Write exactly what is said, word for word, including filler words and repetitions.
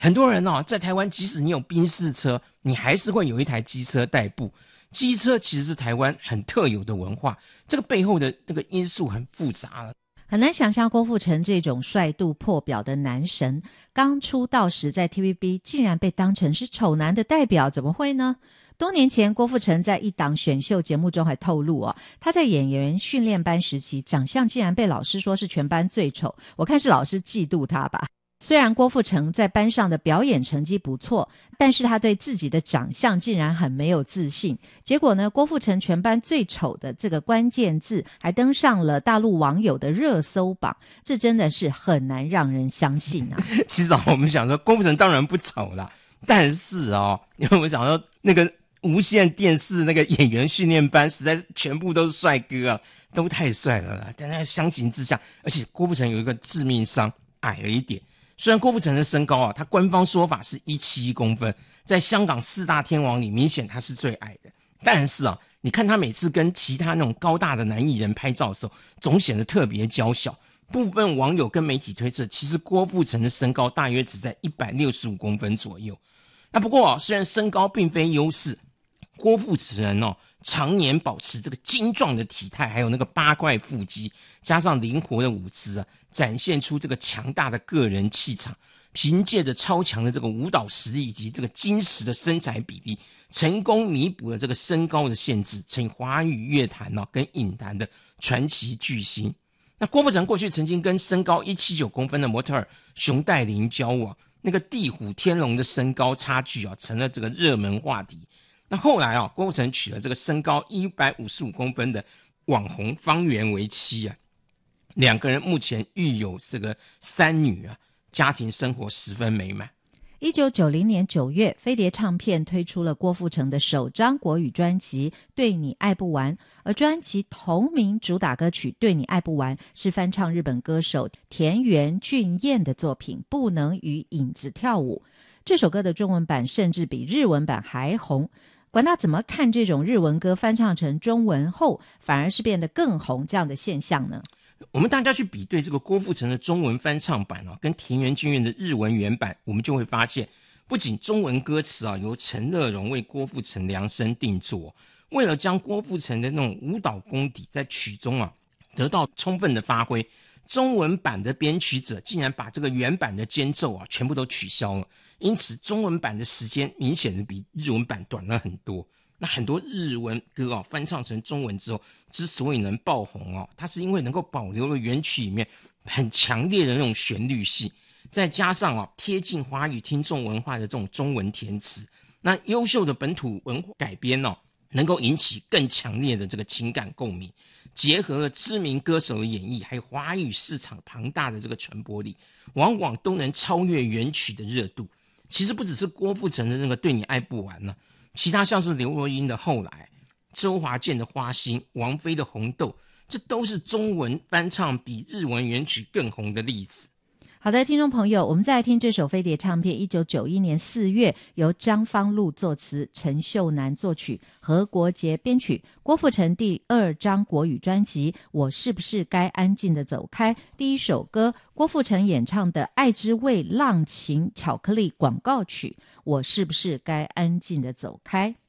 很多人哦，在台湾即使你有宾士车，你还是会有一台机车代步。机车其实是台湾很特有的文化，这个背后的那个因素很复杂了。 很难想象郭富城这种帅度破表的男神，刚出道时在 T V B 竟然被当成是丑男的代表，怎么会呢？多年前，郭富城在一档选秀节目中还透露哦，他在演员训练班时期，长相竟然被老师说是全班最丑。我看是老师嫉妒他吧。虽然郭富城在班上的表演成绩不错，但是他对自己的长相竟然很没有自信。结果呢，郭富城全班最丑的这个关键字还登上了大陆网友的热搜榜，这真的是很难让人相信啊。 其实、哦、我们想说郭富城当然不丑啦，但是哦，因为我们想说那个无线电视那个演员训练班实在是全部都是帅哥啊，都太帅了啦。但在相形之下，而且郭富城有一个致命伤，矮了一点。虽然郭富城的身高啊，他官方说法是一百七十一公分，在香港四大天王里明显他是最矮的，但是啊，你看他每次跟其他那种高大的男艺人拍照的时候，总显得特别娇小。部分网友跟媒体推测，其实郭富城的身高大约只在一百六十五公分左右。那不过啊，虽然身高并非优势，郭富城哦常年保持这个精壮的体态，还有那个八块腹肌，加上灵活的舞姿啊，展现出这个强大的个人气场。凭借着超强的这个舞蹈实力以及这个精实的身材比例，成功弥补了这个身高的限制，成华语乐坛哦跟影坛的传奇巨星。那郭富城过去曾经跟身高一百七十九公分的模特儿熊黛林交往，那个地虎天龙的身高差距啊，成了这个热门话题。那后来啊，郭富城娶了这个身高一百五十五公分的网红方圆为妻啊，两个人目前育有这个三女啊，家庭生活十分美满。 一九九零年九月，飞碟唱片推出了郭富城的首张国语专辑《对你爱不完》，而专辑同名主打歌曲《对你爱不完》是翻唱日本歌手田原俊彦的作品《不能与影子跳舞》。这首歌的中文版甚至比日文版还红。管他怎么看这种日文歌翻唱成中文后反而是变得更红这样的现象呢？ 我们大家去比对这个郭富城的中文翻唱版啊，跟田原俊彦的日文原版，我们就会发现，不仅中文歌词啊由陈乐融为郭富城量身定做，为了将郭富城的那种舞蹈功底在曲中啊得到充分的发挥，中文版的编曲者竟然把这个原版的间奏啊全部都取消了，因此中文版的时间明显的比日文版短了很多。那很多日文歌哦翻唱成中文之后，之所以能爆红哦，它是因为能够保留了原曲里面很强烈的那种旋律性，再加上哦贴近华语听众文化的这种中文填词，那优秀的本土文化改编哦，能够引起更强烈的这个情感共鸣，结合了知名歌手的演绎，还有华语市场庞大的这个传播力，往往都能超越原曲的热度。其实不只是郭富城的那个对你爱不完呢、啊，其他像是刘若英的后来，周华健的花心，王菲的红豆，这都是中文翻唱比日文原曲更红的例子。 好的，听众朋友，我们再来听这首飞碟唱片一九九一年四月由张方路作词，陈秀楠作曲，何国杰编曲，郭富城第二张国语专辑《我是不是该安静的走开》第一首歌，郭富城演唱的爱之味浪琴巧克力广告曲《我是不是该安静的走开》。